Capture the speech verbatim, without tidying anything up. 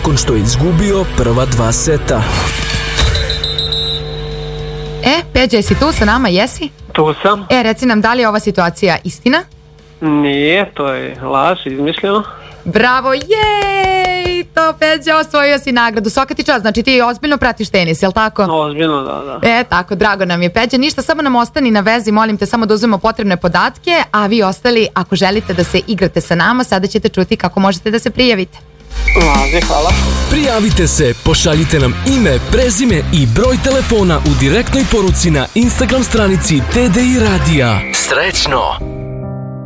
nakon što je izgubio prva dva seta. E, Peđa, jesi tu sa nama, jesi? Tu sam. E, reci nam, da li je ova situacija istina? Nije, to je laž, izmišljeno. Bravo, jej! To, Peđa, osvojio si nagradu. Svaka ti čast, znači ti ozbiljno pratiš tenis, jel tako? Ozbiljno, da, da. E, tako, drago nam je, Peđa. Ništa, samo nam ostani na vezi, molim te samo da uzmemo potrebne podatke, a vi ostali, ako želite da se igrate sa nama, sada ćete čuti kako možete da se prijavite. Važi, hvala. Prijavite se, pošaljite nam ime, prezime i broj telefona u direktnoj poruci na Instagram stranici T D I Radija. Srećno!